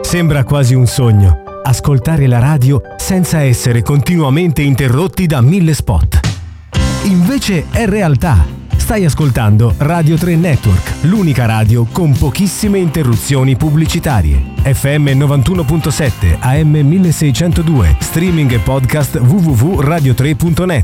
Sembra quasi un sogno, ascoltare la radio senza essere continuamente interrotti da 1000 spot. Invece è realtà. Stai ascoltando Radio 3 Network, l'unica radio con pochissime interruzioni pubblicitarie. FM 91.7, AM 1602, streaming e podcast www.radio3.net.